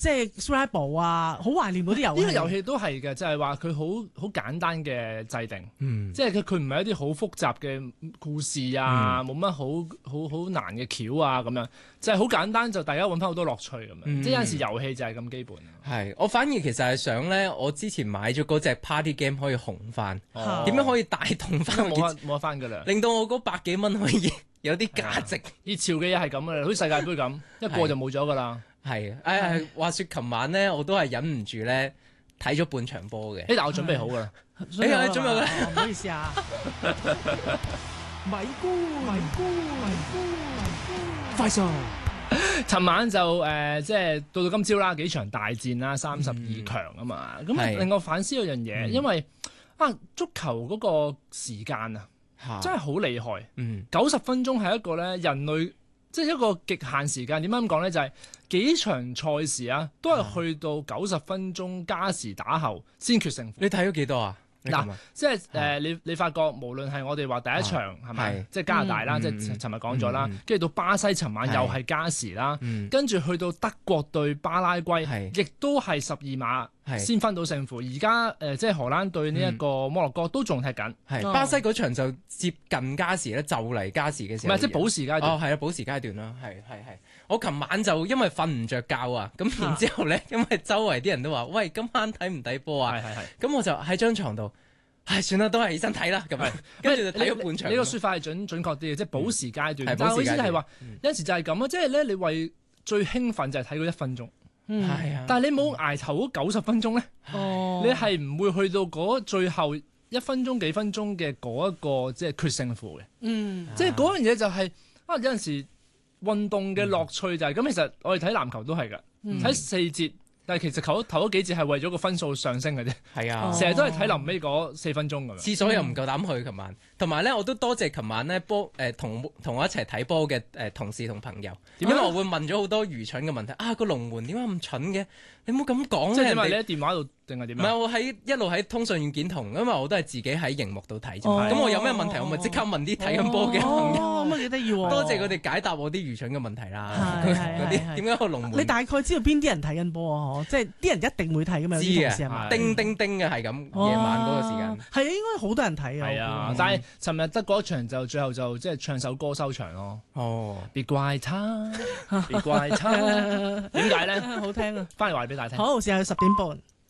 即係 Scrabble 啊，好懷念嗰啲遊戲。 呢個遊戲都係嘅，就係話佢好簡單嘅制定，即係佢唔係一啲好複雜嘅故事啊，冇乜好難嘅橋啊咁樣，就係好簡單，就大家揾翻好多樂趣咁樣。即係有陣時遊戲就係咁基本。 係，我反而其實係想咧，我之前買咗嗰隻 party game 可以紅翻，點樣可以帶動翻？ 冇得翻㗎啦， 令到我嗰百幾蚊可以有啲價值。 熱潮嘅嘢係咁㗎啦，好似世界盃咁，一過就冇咗㗎啦。 係，話說琴晚咧，我都係忍唔住咧睇咗半場波嘅。 但我準備好㗎啦。 準備好啦， 唔好意思啊。米姑，快數。 尋晚就即係到今朝啦，幾場大戰啦，32強啊嘛。咁令我反思一樣嘢，因為足球嗰個時間真係好厲害。90分鐘係一個咧人類即係一個極限時間。點解咁講咧？就係幾場賽事都係去到90分鐘加時打後先決勝負。 你睇咗幾多啊？ 嗱，即係你發覺無論係我哋話第一場係咪，即係加拿大啦，即係尋日講咗啦，跟住到巴西尋晚又係加時啦，跟住去到德國對巴拉圭，亦都係12碼先分到勝負。而家即係荷蘭對呢一個摩洛哥都仲踢緊。 巴西嗰場就接近加時咧，就嚟加時嘅時候。 唔係即係補時階段。 係啊，補時階段啦，係。我琴晚就因為瞓唔着覺啊，咁然之後咧，因為周圍啲人都話：喂，今晚睇唔睇波啊？咁我就喺張床度，算啦，都係起身睇啦。咁跟住就睇咗半場。 呢個説法係準確啲嘅，即係補時階段。但係我意思係話，有陣時就係咁啊，即係咧，你為最興奮就係睇嗰1分鐘。但係你冇捱頭嗰90分鐘咧，你係唔會去到嗰最後1分鐘幾分鐘嘅嗰一個即係決勝負嘅。即係嗰樣嘢就係有陣時。運動嘅樂趣就係咁，其實我哋睇籃球都係㗎，睇4節，但係其實頭嗰幾節係為咗個分數上升嘅啫。係啊，成日都係睇臨尾嗰4分鐘咁樣。廁所又唔夠膽去琴晚，同埋咧我都多謝琴晚咧同我一齊睇波嘅同事同朋友，因為我會問咗好多愚蠢嘅問題。個龍門點解咁蠢嘅？你唔好咁講咧。即係點啊？你喺電話度定係點啊？唔係，我一路喺通訊軟件同，因為我都係自己喺熒幕度睇啫嘛。咁我有咩問題，我咪即刻問啲睇緊波嘅朋友。 乜幾得意喎！ 多謝佢哋解答我啲愚蠢嘅問題啦。嗰啲點解個龍門？ 你大概知道邊啲人睇緊波啊？即係啲人一定會睇㗎嘛。 知啊，叮叮叮嘅係咁，夜晚嗰個時間。 係啊，應該好多人睇啊。 係啊，但係尋日得嗰場就最後就即係唱首歌收場咯。別怪他，別怪他。點解咧？ 好聽啊！ 翻嚟話俾大家聽。 好，試下10點半。